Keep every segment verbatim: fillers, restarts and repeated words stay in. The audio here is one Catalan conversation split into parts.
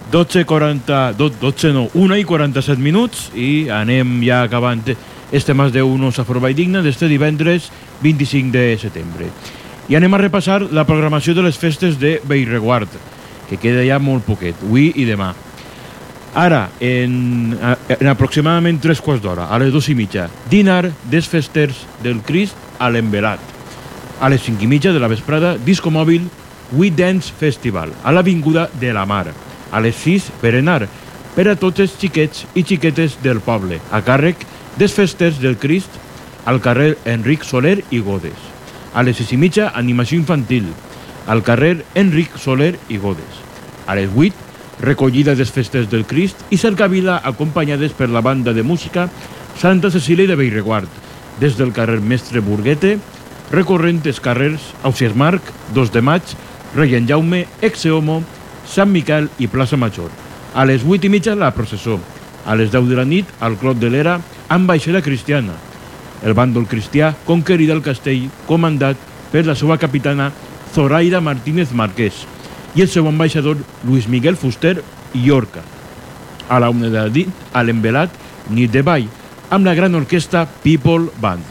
dotze quaranta, dotze no, una i quaranta-set minuts i anem ja acabant este Más de Uno Safor Valldigna d'este divendres vint-i-cinc de setembre. I anem a repassar la programació de les festes de Bellreguard, que queda ja molt poquet, avui i demà. Ara, en, en aproximadament tres quarts d'hora, a les dos i mitja, dinar des festers del Crist a l'Envelat. A les cinc i mitja de la vesprada, disco mòbil We Dance Festival, a l'Avinguda de la Mar. A les sis, berenar, per a tots els xiquets i xiquetes del poble, a càrrec des festers del Crist al carrer Enric Soler i Godes. A les sis i mitja, animació infantil, al carrer Enric Soler i Godes. A les vuit, recollida des festes del Crist i cercavila acompanyades per la banda de música Santa Cecília de Bellreguard, des del carrer Mestre Burguete, recorrent els carrers Ausiàs Marc, dos de maig, Rei Jaume, Exeomo, Sant Miquel i Plaça Major. A les vuit i mitja, la processó. A les deu de la nit, al Clot de l'Era, amb baixada cristiana. El bàndol cristià conquerida el castell, comandat per la seva capitana Zoraida Martínez Marquès i el seu ambaixador Luis Miguel Fuster i Llorca. A la una de la nit, a l'Envelat, nit de ball, amb la gran orquestra People Band.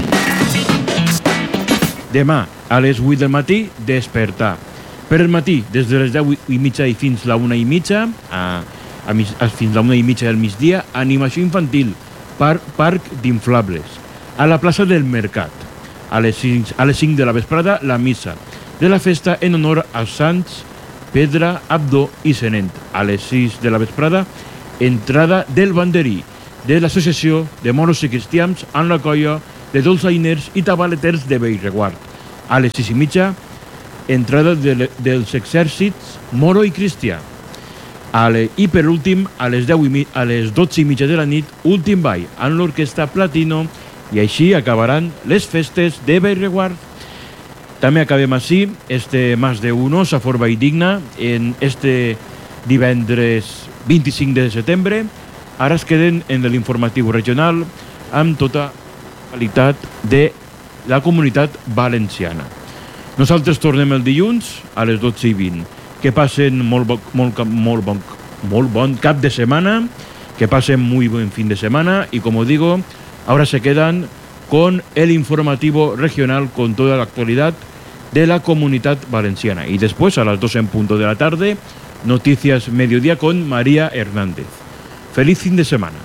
Demà, a les vuit del matí, despertar. Per el matí, des de les deu i mitja i fins la una i mitja, a, a, a, fins la una i mitja del migdia, animació infantil, par, parc d'inflables. A la plaça del Mercat. A les, cinc, a les cinc de la vesprada, la missa de la festa en honor als sants Pedra, Abdó i Senent. A les sis de la vesprada, entrada del banderí de l'Associació de Moros i Cristians amb la colla de dolçainers i tabaleters de Bellreguard. A les sis i mitja, entrada de, dels exèrcits moro i cristià. A le, I per últim, a les, deu i, a les dotze i mitja de la nit, últim ball amb l'orquestra Platino i així acabaran les festes de Bellreguard. També acabem així este Más de Uno, Safor Valldigna, en este divendres vint-i-cinc de setembre. Ara es queden en l'informatiu regional amb tota la qualitat de la comunitat valenciana. Nosaltres tornem el dilluns a les dotze i vint. Que passen molt, bo, molt, molt, bon, molt bon cap de setmana, que pasen muy buen fin de semana y, como digo, ahora se quedan con el informativo regional con toda la actualidad de la Comunidad Valenciana. Y después, a las dos en punto de la tarde, Noticias Mediodía con María Hernández. Feliz fin de semana.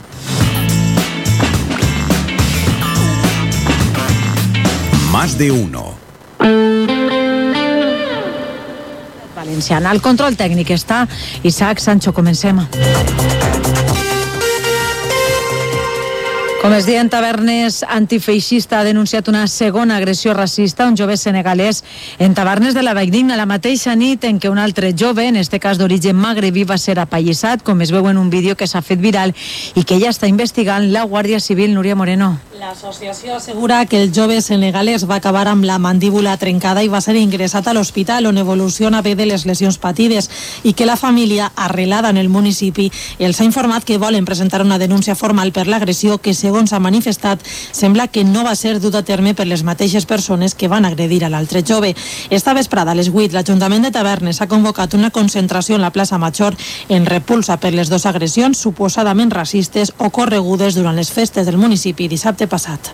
Más de uno. Valenciana. El control tècnic està Isaac Sancho. Comencem. Com es deia, en Tavernes Antifeixista ha denunciat una segona agressió racista a un jove senegalès en Tavernes de la Valldigna la mateixa nit en què un altre jove, en este cas d'origen magrebí, va ser apallissat, com es veu en un vídeo que s'ha fet viral i que ja està investigant la Guàrdia Civil. Núria Moreno. L'associació assegura que el jove senegalès va acabar amb la mandíbula trencada i va ser ingressat a l'hospital, on evoluciona bé de les lesions patides, i que la família, arrelada en el municipi, els ha informat que volen presentar una denúncia formal per l'agressió que, segons s'ha manifestat, sembla que no va ser dut a terme per les mateixes persones que van agredir a l'altre jove. Esta vesprada, a les vuit, l'Ajuntament de Tavernes ha convocat una concentració en la plaça Major en repulsa per les dues agressions suposadament racistes ocorregudes durant les festes del municipi dissabte passat.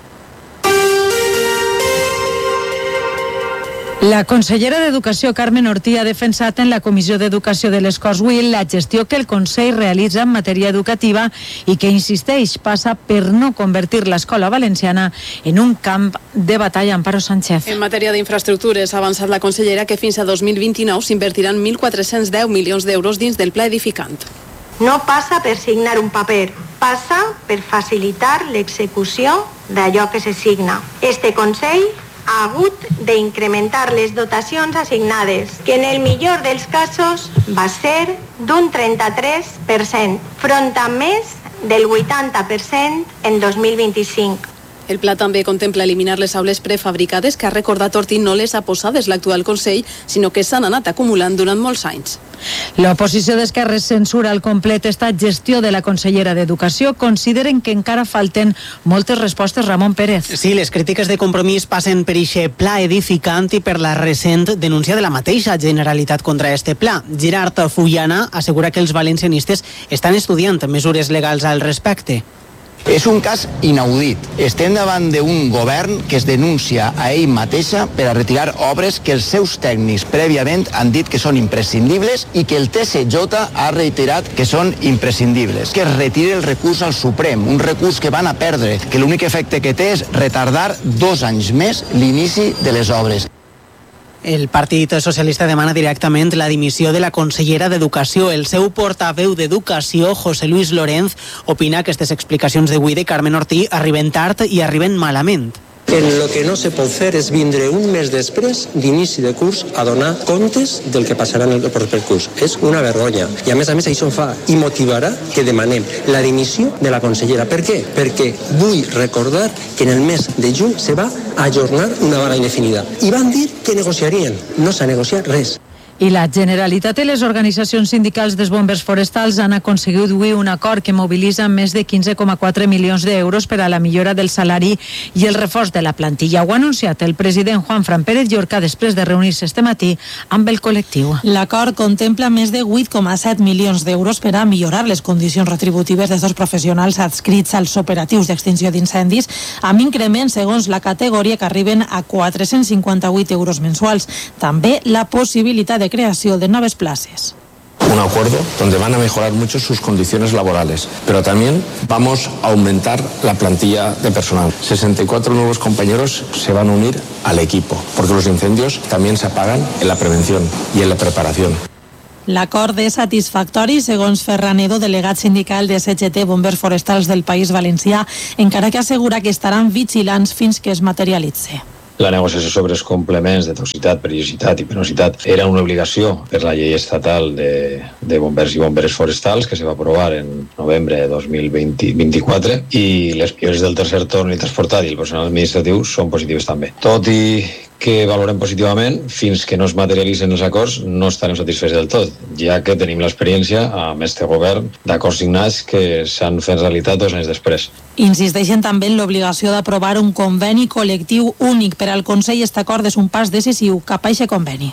La consellera d'Educació, Carmen Ortí, ha defensat en la Comissió d'Educació de les Corts Will la gestió que el Consell realitza en matèria educativa i que, insisteix, passa per no convertir l'escola valenciana en un camp de batalla. Amparo Sánchez. En matèria d'infraestructures ha avançat la consellera que fins a dos mil vint-i-nou s'invertiran mil quatre-cents deu milions d'euros dins del Pla Edificant. No passa per signar un paper, passa per facilitar l'execució d'allò que se signa. Este Consell ha hagut d'incrementar les dotacions assignades, que en el millor dels casos va ser d'un trenta-tres per cent, front a més del vuitanta per cent en dos mil vint-i-cinc. El pla també contempla eliminar les aules prefabricades que ha recordat Ortí no les ha posades l'actual Consell, sinó que s'han anat acumulant durant molts anys. L'oposició d'Esquerres censura al complet esta gestió de la consellera d'Educació. Consideren que encara falten moltes respostes. Ramon Pérez. Sí, les crítiques de Compromís passen per ixe pla edificant i per la recent denúncia de la mateixa Generalitat contra este pla. Gerard Fullana assegura que els valencianistes estan estudiant mesures legals al respecte. És un cas inaudit. Estem davant d'un govern que es denuncia a ell mateixa per a retirar obres que els seus tècnics prèviament han dit que són imprescindibles i que el T S J ha reiterat que són imprescindibles. Que es retiri el recurs al Suprem, un recurs que van a perdre, que l'únic efecte que té és retardar dos anys més l'inici de les obres. El Partit Socialista demana directament la dimissió de la consellera d'Educació. El seu portaveu d'Educació, José Luis Lorenz, opina que aquestes explicacions d'avui de Carmen Ortí arriben tard i arriben malament. En lo que no se pot fer és vindre un mes després d'inici de curs a donar comptes del que passarà en el proper curs. És una vergonya. I a més a més això fa i motivarà que demanem la dimissió de la consellera. Per què? Perquè vull recordar que en el mes de juny se va ajornar una vaga indefinida. I van dir que negociarien. No s'ha negociat res. I la Generalitat i les organitzacions sindicals dels bombers forestals han aconseguit avui un acord que mobilitza més de quinze coma quatre milions d'euros per a la millora del salari i el reforç de la plantilla. Ho ha anunciat el president Juanfran Pérez Llorca després de reunir-se este matí amb el col·lectiu. L'acord contempla més de vuit coma set milions d'euros per a millorar les condicions retributives dels professionals adscrits als operatius d'extinció d'incendis, amb increment segons la categoria que arriben a quatre-cents cinquanta-vuit euros mensuals. També la possibilitat de de creación de nuevas plazas. Un acuerdo donde van a mejorar mucho sus condiciones laborales, pero también vamos a aumentar la plantilla de personal. sesenta y cuatro nuevos compañeros se van a unir al equipo, porque los incendios también se apagan en la prevención y en la preparación. L'acord és satisfactori, segons Ferranedo, delegat sindical de C G T Bombers Forestals del País Valencià, encara que assegura que estaran vigilants fins que es materialitzi. La negociació sobre els complements de toxicitat, perillositat i penositat era una obligació per la llei estatal de, de bombers i bomberes forestals que se va aprovar en novembre de dos mil vint-i-quatre i les millores del tercer torn i transportat i el personal administratiu són positives també. Tot i que valorem positivament, fins que no es materialitzen els acords no estarem satisfets del tot, ja que tenim l'experiència amb este govern d'acords signats que s'han fet realitat dos anys després. Insisteixen també en l'obligació d'aprovar un conveni col·lectiu únic per al Consell. Este acord és un pas decisiu cap a aquest conveni.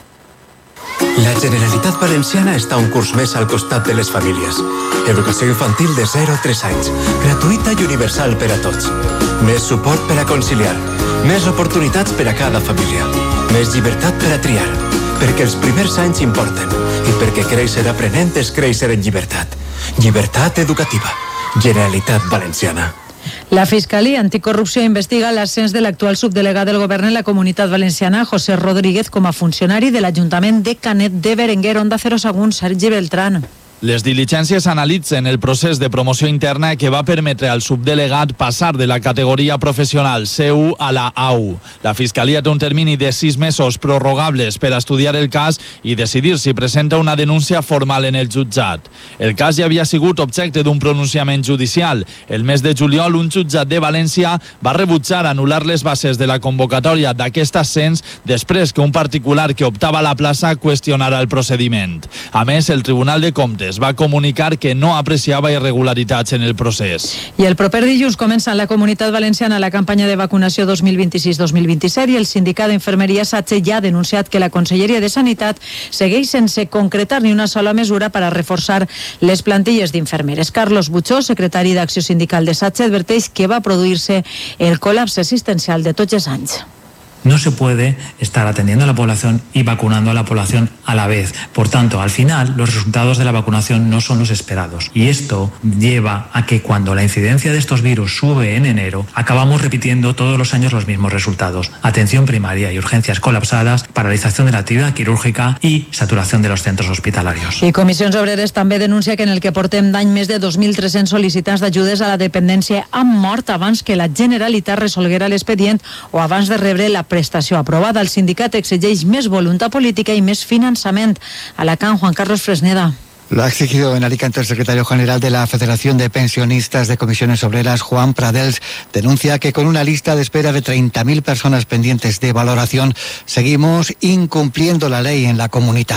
La Generalitat Valenciana està un curs més al costat de les famílies. Educació infantil de zero a tres anys, gratuïta i universal per a tots. Més suport per a conciliar, més oportunitats per a cada família, més llibertat per a triar, perquè els primers anys importen i perquè créixer aprenent és créixer en llibertat. Llibertat educativa. Generalitat Valenciana. La Fiscalia Anticorrupció investiga l'ascens de l'actual subdelegat del govern en la Comunitat Valenciana, José Rodríguez, com a funcionari de l'Ajuntament de Canet de Berenguer. Onda Cero Sagunt, Sergi Beltrán. Les diligències analitzen el procés de promoció interna que va permetre al subdelegat passar de la categoria professional C u a la A u. La Fiscalia té un termini de sis mesos prorrogables per a estudiar el cas i decidir si presenta una denúncia formal en el jutjat. El cas ja havia sigut objecte d'un pronunciament judicial. El mes de juliol, un jutjat de València va rebutjar anul·lar les bases de la convocatòria d'aquest ascens després que un particular que optava a la plaça qüestionara el procediment. A més, el Tribunal de Comptes va comunicar que no apreciava irregularitats en el procés. I el proper dilluns comença en la Comunitat Valenciana la campanya de vacunació dos mil vint-i-sis dos mil vint-i-set i el sindicat d'Infermeria SATSE ja ha denunciat que la Conselleria de Sanitat segueix sense concretar ni una sola mesura per a reforçar les plantilles d'infermeres. Carlos Butxó, secretari d'Acció Sindical de SATSE, adverteix que va produir-se el col·lapse assistencial de tots els anys. No se puede estar atendiendo a la población y vacunando a la población a la vez. Por tanto, al final, los resultados de la vacunación no son los esperados. Y esto lleva a que cuando la incidencia de estos virus sube en enero, acabamos repitiendo todos los años los mismos resultados. Atención primaria y urgencias colapsadas, paralización de la actividad quirúrgica y saturación de los centros hospitalarios. I Comissions Obreres també denuncia que en el que portem d'any més de dos mil tres-cents sol·licitants d'ajudes a la dependència han mort abans que la Generalitat resolguera l'expedient o abans de rebre la prestació aprovada. El sindicat exigeix més voluntat política i més finançament. Alacant, Juan Carlos Fresneda. Lo ha exigido en Alicante el secretario general de la Federación de Pensionistas de Comisiones Obreras, Juan Pradels. Denuncia que con una lista de espera de treinta mil personas pendientes de valoración, seguimos incumpliendo la ley en la comunidad.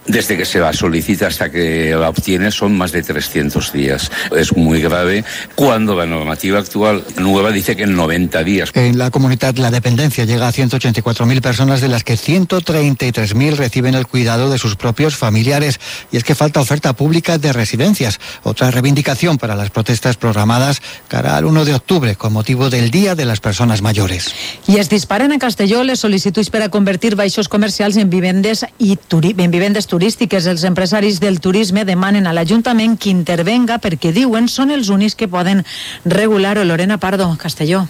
desde que se la solicita hasta que la obtiene son más de trescientos días. Es muy grave cuando la normativa actual nueva dice que en noventa días. En la comunidad la dependencia llega a ciento ochenta y cuatro mil personas, de las que ciento treinta y tres mil reciben el cuidado de sus propios familiares. Y es que falta oferta pública de residencias, otra reivindicación para las protestas programadas cara al uno de octubre con motivo del Día de las Persones Mayores. I es disparen a Castelló les sol·licituds per a convertir baixos comercials en vivendes i turi en vivendes turístiques. Els empresaris del turisme demanen a l'Ajuntament que intervenga perquè diuen són els únics que poden regular-ho. Lorena Pardo, Castelló.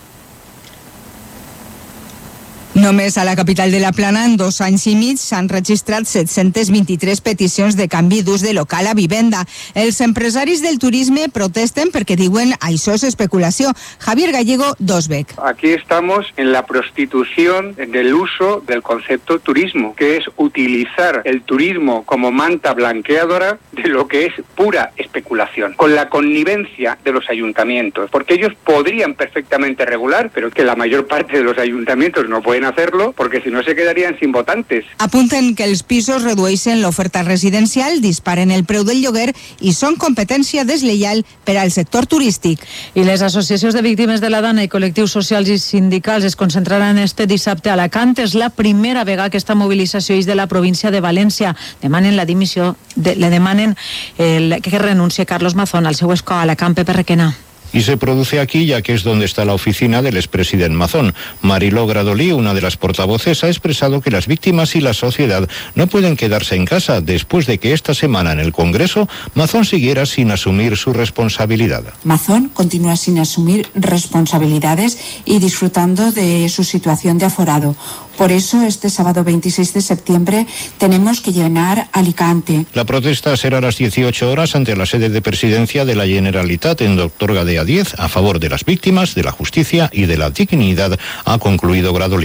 Només a la capital de la Plana, en dos anys i mig, s'han registrat set-centes vint-i-tres peticions de canvi d'ús de local a vivenda. Els empresaris del turisme protesten perquè diuen això es especulació. Javier Gallego, Dosbec. Aquí estamos en la prostitución del uso del concepto turismo, que es utilizar el turismo como manta blanqueadora de lo que es pura especulación, con la connivencia de los ayuntamientos, porque ellos podrían perfectamente regular, pero que la mayor parte de los ayuntamientos no pueden hacerlo, porque si no se quedarían sin votantes. Apunten que els pisos redueixen l'oferta residencial, disparen el preu del lloguer i són competència deslleial per al sector turístic. I les associacions de víctimes de la dona i col·lectius socials i sindicals es concentraran este dissabte a Alacant. És la primera vegada que esta mobilització és de la província de València. Demanen la dimissió, de, le demanen el, que renuncie Carlos Mazón al seu escó a Alacant. Pepe Requena. Y se produce aquí, ya que es donde está la oficina del expresidente Mazón. Mariló Gradolí, una de las portavoces, ha expresado que las víctimas y la sociedad no pueden quedarse en casa después de que esta semana en el Congreso Mazón siguiera sin asumir su responsabilidad. Mazón continúa sin asumir responsabilidades y disfrutando de su situación de aforado. Por eso, este sábado veintiséis de septiembre tenemos que llenar Alicante. La protesta será a las dieciocho horas ante la sede de presidencia de la Generalitat en Doctor Gadea diez a favor de las víctimas, de la justicia y de la dignidad, ha concluido Gradolí.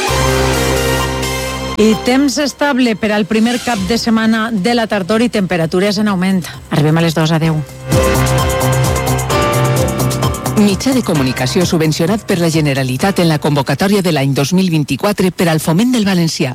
I temps estable per al primer cap de setmana de la tardor i temperatures en augment. Arribem a les dues. Adeu. Mitjà de comunicació subvencionat per la Generalitat en la convocatòria de l'any dos mil vint-i-quatre per al foment del valencià.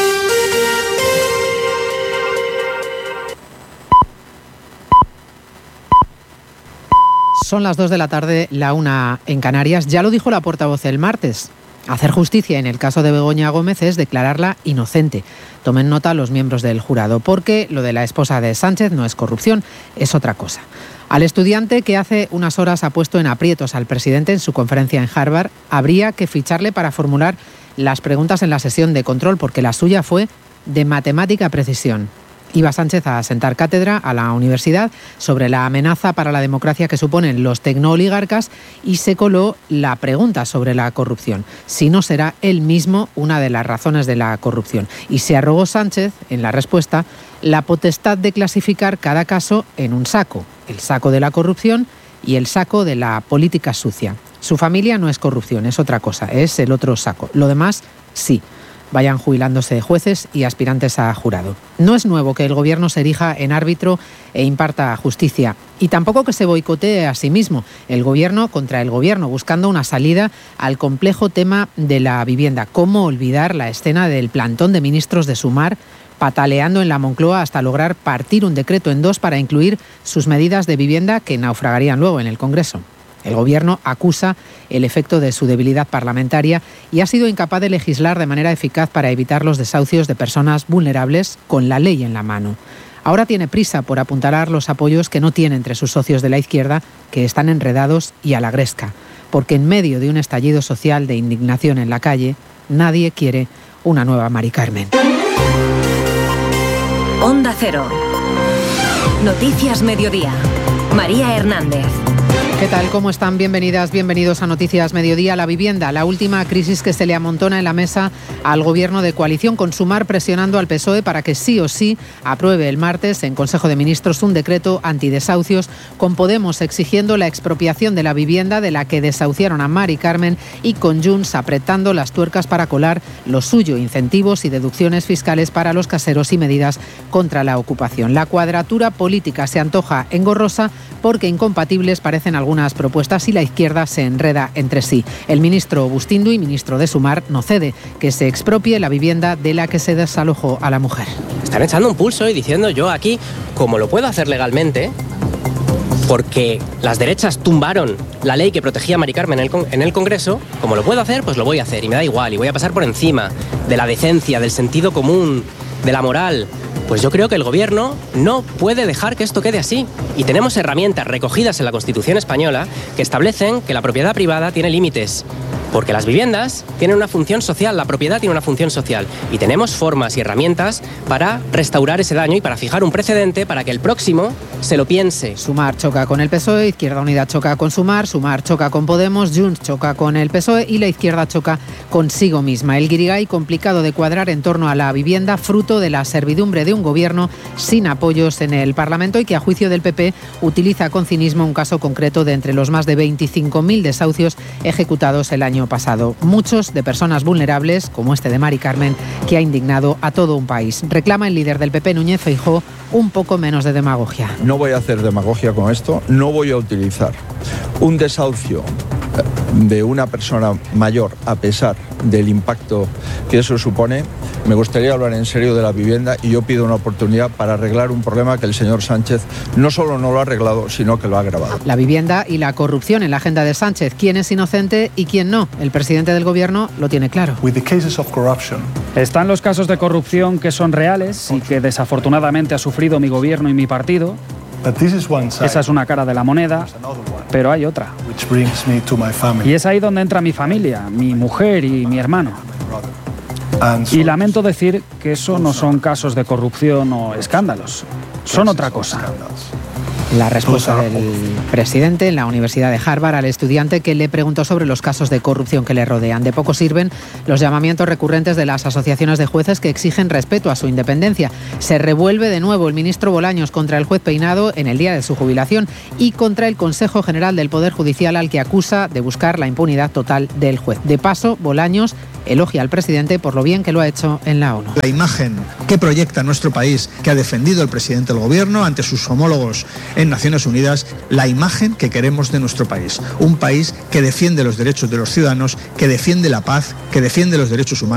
Son las dos de la tarde, la una en Canarias. Ya lo dijo la portavoz el martes. Hacer justicia en el caso de Begoña Gómez es declararla inocente. Tomen nota los miembros del jurado, porque lo de la esposa de Sánchez no es corrupción, es otra cosa. Al estudiante que hace unas horas ha puesto en aprietos al presidente en su conferencia en Harvard, habría que ficharle para formular las preguntas en la sesión de control, porque la suya fue de matemática precisión. Iba Sánchez a sentar cátedra a la universidad sobre la amenaza para la democracia que suponen los tecnooligarcas y se coló la pregunta sobre la corrupción. Si no será él mismo una de las razones de la corrupción. Y se arrogó Sánchez, en la respuesta, la potestad de clasificar cada caso en un saco. El saco de la corrupción y el saco de la política sucia. Su familia no es corrupción, es otra cosa, es el otro saco. Lo demás, sí. Vayan jubilándose jueces y aspirantes a jurado. No es nuevo que el gobierno se erija en árbitro e imparta justicia. Y tampoco que se boicotee a sí mismo el gobierno contra el gobierno, buscando una salida al complejo tema de la vivienda. ¿Cómo olvidar la escena del plantón de ministros de Sumar pataleando en la Moncloa hasta lograr partir un decreto en dos para incluir sus medidas de vivienda que naufragarían luego en el Congreso? El gobierno acusa el efecto de su debilidad parlamentaria y ha sido incapaz de legislar de manera eficaz para evitar los desahucios de personas vulnerables con la ley en la mano. Ahora tiene prisa por apuntalar los apoyos que no tiene entre sus socios de la izquierda, que están enredados y a la gresca, porque en medio de un estallido social de indignación en la calle, nadie quiere una nueva Mari Carmen. Onda Cero. Noticias Mediodía. María Hernández. ¿Qué tal? ¿Cómo están? Bienvenidas, bienvenidos a Noticias Mediodía. La vivienda, la última crisis que se le amontona en la mesa al gobierno de coalición, con Sumar presionando al P S O E para que sí o sí apruebe el martes en Consejo de Ministros un decreto antidesahucios, con Podemos exigiendo la expropiación de la vivienda de la que desahuciaron a Mari Carmen y con Junts apretando las tuercas para colar lo suyo, incentivos y deducciones fiscales para los caseros y medidas contra la ocupación. La cuadratura política se antoja engorrosa porque incompatibles parecen algunas propuestas y la izquierda se enreda entre sí. El ministro Bustindu y ministro de Sumar no cede que se expropie la vivienda de la que se desalojó a la mujer. Están echando un pulso y diciendo yo aquí, como lo puedo hacer legalmente, porque las derechas tumbaron la ley que protegía a Mari Carmen en el, con- en el Congreso, como lo puedo hacer, pues lo voy a hacer y me da igual y voy a pasar por encima de la decencia, del sentido común, de la moral. Pues yo creo que el Gobierno no puede dejar que esto quede así. Y tenemos herramientas recogidas en la Constitución española que establecen que la propiedad privada tiene límites. Porque las viviendas tienen una función social, la propiedad tiene una función social. Y tenemos formas y herramientas para restaurar ese daño y para fijar un precedente para que el próximo se lo piense. Sumar choca con el P S O E, Izquierda Unida choca con Sumar, Sumar choca con Podemos, Junts choca con el P S O E y la izquierda choca consigo misma. El guirigay complicado de cuadrar en torno a la vivienda, fruto de la servidumbre de un gobierno sin apoyos en el Parlamento y que a juicio del P P utiliza con cinismo un caso concreto de entre los más de veinticinco mil desahucios ejecutados el año pasado. Muchos de personas vulnerables, como este de Mari Carmen, que ha indignado a todo un país. Reclama el líder del P P, Núñez Feijóo, un poco menos de demagogia. No voy a hacer demagogia con esto, no voy a utilizar un desahucio de una persona mayor a pesar del impacto que eso supone. Me gustaría hablar en serio de la vivienda y yo pido una oportunidad para arreglar un problema que el señor Sánchez no solo no lo ha arreglado, sino que lo ha agravado. La vivienda y la corrupción en la agenda de Sánchez. ¿Quién es inocente y quién no? El presidente del gobierno lo tiene claro. Están los casos de corrupción que son reales y que desafortunadamente ha sufrido mi gobierno y mi partido. Esa es una cara de la moneda, pero hay otra. Y es ahí donde entra mi familia, mi mujer y mi hermano. Y lamento decir que eso no son casos de corrupción o escándalos, son otra cosa. La respuesta del presidente en la Universidad de Harvard al estudiante que le preguntó sobre los casos de corrupción que le rodean. De poco sirven los llamamientos recurrentes de las asociaciones de jueces que exigen respeto a su independencia. Se revuelve de nuevo el ministro Bolaños contra el juez Peinado en el día de su jubilación y contra el Consejo General del Poder Judicial, al que acusa de buscar la impunidad total del juez. De paso, Bolaños elogia al presidente por lo bien que lo ha hecho en la ONU. La imagen que proyecta nuestro país, que ha defendido el presidente del gobierno ante sus homólogos en Naciones Unidas, la imagen que queremos de nuestro país. Un país que defiende los derechos de los ciudadanos, que defiende la paz, que defiende los derechos humanos.